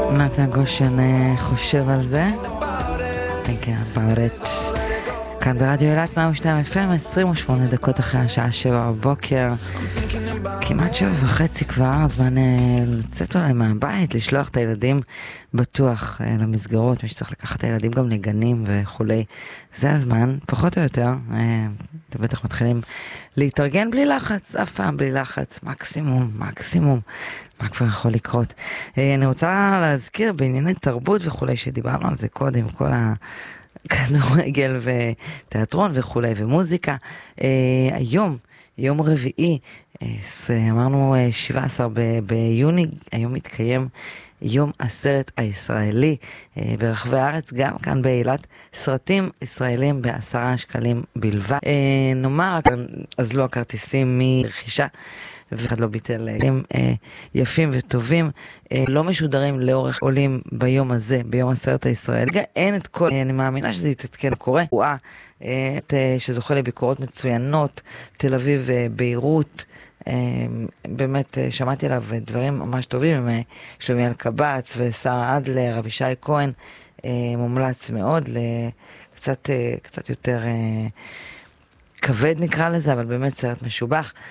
נתן גושן חושב על זה. Thinking about it. כאן ברדיו אילת 102 FM, 28 דקות אחרי השעה 7 בבוקר. כמעט 7:30 כבר, הזמן לצאת אולי מהבית, לשלוח את הילדים בטוח למסגרות, מי שצריך לקחת את הילדים גם לגנים וכולי. זה הזמן, פחות או יותר. אתם בטח מתחילים להתארגן בלי לחץ, אף פעם בלי לחץ, מקסימום. מה כבר יכול לקרות? אני רוצה להזכיר בענייני תרבות וכולי, שדיברנו על זה קודם, כל הכדורגל ותיאטרון וכולי, ומוזיקה. היום, יום רביעי, אמרנו 17 ביוני, היום מתקיים יום הסרט הישראלי ברחבי הארץ, גם כאן באילת, סרטים ישראלים ב10 שקלים בלבד. נאמר, אז לא הכרטיסים מרכישה, ואחד לא ביטל, יפים וטובים, לא משודרים לאורך עולים ביום הזה, ביום הסרט הישראלי. אין את כל, אני מאמינה שזה יתעדכן, קורה, שזוכה לביקורות מצוינות, תל אביב, ביירות, באמת שמעתי עליו דברים ממש טובים, עם שלומי אלקבץ ושרה אדלר, אבישי כהן, מומלץ מאוד, קצת יותר כבד נקרא לזה, אבל באמת סרט משובח.